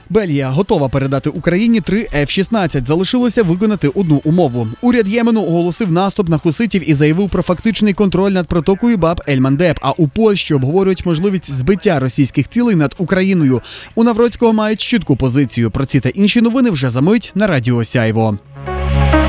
Бельгія готова передати Україні 3 F-16. Залишилося виконати одну умову. Уряд Ємену оголосив наступ на хуситів і заявив про фактичний контроль над протокою Баб-ель-Мандеб. А у Польщі обговорюють можливість збиття російських цілей над Україною. У Навроцького мають чітку позицію. Про ці та інші новини вже за мить на Радіо Сяйво.